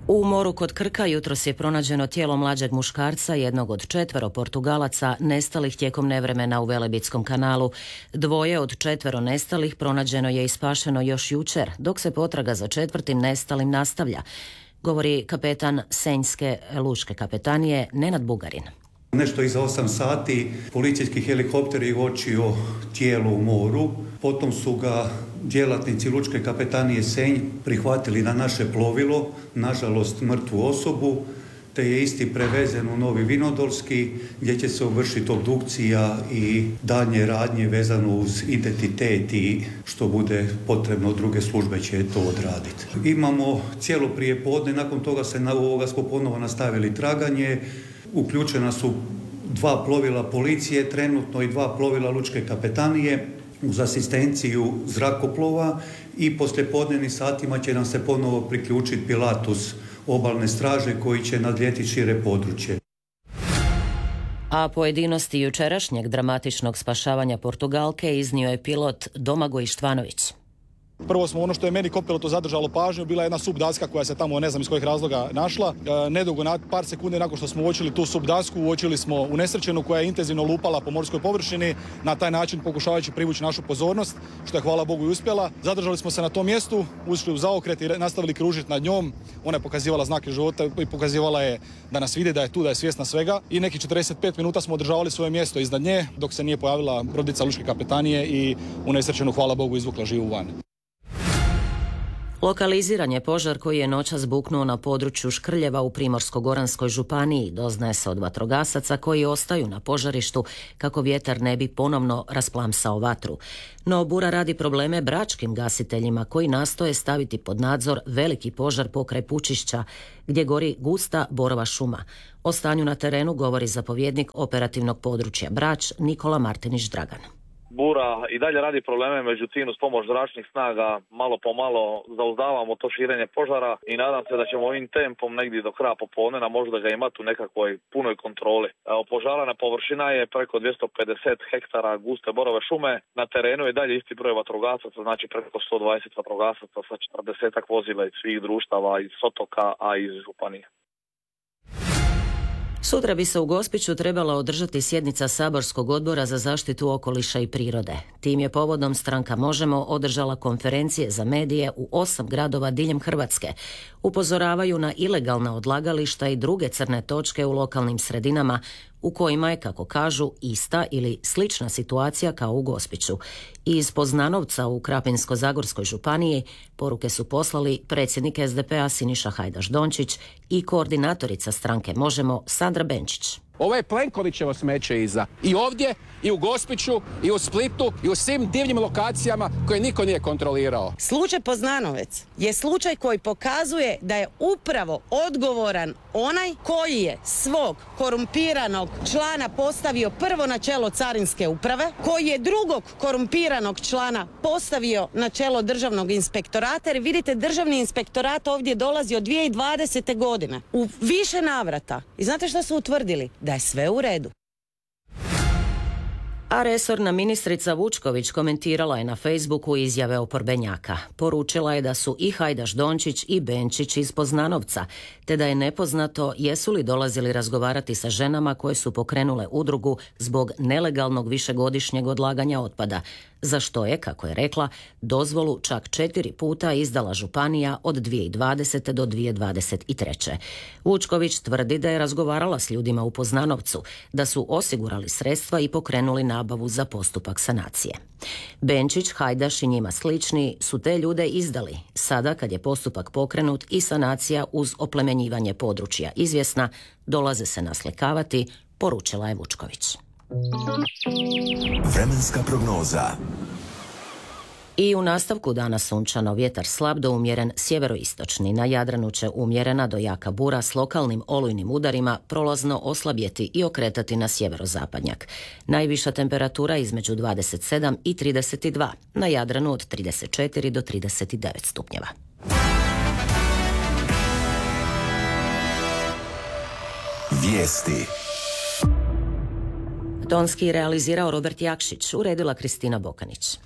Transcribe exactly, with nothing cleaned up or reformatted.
U moru kod Krka jutros je pronađeno tijelo mlađeg muškarca, jednog od četvero Portugalaca nestalih tijekom nevremena u Velebitskom kanalu. Dvoje od četvero nestalih pronađeno je i spašeno još jučer, dok se potraga za četvrtim nestalim nastavlja, govori kapetan Senjske lučke kapetanije Nenad Bugarin. Nešto iza osam sati policijski helikopter je uočio tijelo u moru, potom su ga djelatnici lučke kapetanije Senj prihvatili na naše plovilo, nažalost mrtvu osobu, te je isti prevezen u Novi Vinodolski gdje će se vršiti obdukcija i daljnje radnje vezano uz identitet i što bude potrebno, druge službe će to odraditi. Imamo cijelo prijepodne, nakon toga se na ovoga smo ponovo nastavili traganje. Uključena su dva plovila policije, trenutno i dva plovila lučke kapetanije uz asistenciju zrakoplova i poslijepodnevnim satima će nam se ponovo priključiti Pilatus obalne straže koji će nadlijeti šire područje. A pojedinosti jučerašnjeg dramatičnog spašavanja Portugalke iznio je pilot Domagoj Štvanović. Prvo smo, ono što je meni kopilotu zadržalo pažnju, bila jedna subdaska koja se tamo ne znam iz kojih razloga našla. E, nedugo, na par sekundi nakon što smo uočili tu subdasku, uočili smo unesrećenu koja je intenzivno lupala po morskoj površini, na taj način pokušavajući privući našu pozornost, što je hvala Bogu i uspjela. Zadržali smo se na tom mjestu, ušli u zaokret i nastavili kružiti nad njom. Ona je pokazivala znake života i pokazivala je da nas vidi, da je tu, da je svjesna svega. I nekih četrdeset pet minuta smo održavali svoje mjesto iznad nje, dok se nije pojavila brodica lučke kapetanije i unesrećenu, hvala Bogu, izvukla živu van. Lokaliziran je požar koji je noćas buknuo na području Škrljeva u Primorsko-goranskoj županiji. Doznaje se od vatrogasaca koji ostaju na požarištu kako vjetar ne bi ponovno rasplamsao vatru. No bura radi probleme bračkim gasiteljima koji nastoje staviti pod nadzor veliki požar pokraj Pučišća gdje gori gusta borova šuma. O stanju na terenu govori zapovjednik operativnog područja Brač Nikola Martinić Dragan. Bura i dalje radi probleme, međutim uz pomoć zračnih snaga malo po malo zauzdavamo to širenje požara i nadam se da ćemo ovim tempom negdje do kraja popodneva možda ga imati u nekakvoj punoj kontroli. Opožarana površina je preko dvjesto pedeset hektara guste borove šume, na terenu je dalje isti broj vatrogasaca, znači preko sto dvadeset vatrogasaca sa četrdeset vozila iz svih društava, iz otoka, a iz županije. Sutra bi se u Gospiću trebala održati sjednica Saborskog odbora za zaštitu okoliša i prirode. Tim je povodom stranka Možemo održala konferencije za medije u osam gradova diljem Hrvatske. Upozoravaju na ilegalna odlagališta i druge crne točke u lokalnim sredinama u kojima je, kako kažu, ista ili slična situacija kao u Gospiću. Iz Poznanovca u Krapinsko-zagorskoj županiji poruke su poslali predsjednik es de pe a Siniša Hajdaš Dončić i koordinatorica stranke Možemo Sandra Benčić. Ovo je Plenkovićevo smeće iza. I ovdje, i u Gospiću, i u Splitu, i u svim divnim lokacijama koje niko nije kontrolirao. Slučaj Poznanovec je slučaj koji pokazuje da je upravo odgovoran onaj koji je svog korumpiranog člana postavio prvo na čelo carinske uprave, koji je drugog korumpiranog člana postavio na čelo državnog inspektorata, jer vidite, državni inspektorat ovdje dolazi od dvije tisuće dvadesete. godine u više navrata. I znate što su utvrdili? Da je sve u redu. A resorna ministrica Vučković komentirala je na Facebooku izjave oporbenjaka. Poručila je da su i Hajdaš Dončić i Benčić iz Poznanovca, te da je nepoznato jesu li dolazili razgovarati sa ženama koje su pokrenule udrugu zbog nelegalnog višegodišnjeg odlaganja otpada, za što je, kako je rekla, dozvolu čak četiri puta izdala županija od dvije tisuće dvadesete. do dvije tisuće dvadeset treće. Vučković tvrdi da je razgovarala s ljudima u Poznanovcu, da su osigurali sredstva i pokrenuli nabavu za postupak sanacije. Benčić, Hajdaš i njima slični su te ljude izdali. Sada, kad je postupak pokrenut i sanacija uz oplemenjivanje područja izvjesna, dolaze se naslikavati, poručila je Vučković. Vremenska prognoza. I u nastavku dana sunčano, vjetar slab do umjeren sjeveroistočni. Na Jadranu će umjerena do jaka bura s lokalnim olujnim udarima prolazno oslabjeti i okretati na sjeverozapadnjak. Najviša temperatura između dvadeset sedam i trideset dva, na Jadranu od trideset četiri do trideset devet stupnjeva. Vijesti. Tonski realizirao Robert Jakšić, uredila Kristina Bokanić.